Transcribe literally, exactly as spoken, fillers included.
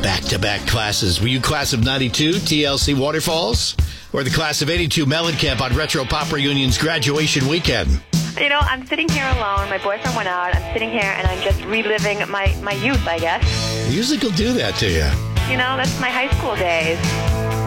back-to-back classes. Were you class of ninety-two, T L C Waterfalls? Or the class of eighty-two, Mellencamp on Retro Pop Reunion's graduation weekend? You know, I'm sitting here alone. My boyfriend went out. I'm sitting here, and I'm just reliving my, my youth, I guess. Music will do that to you. You know, that's my high school days.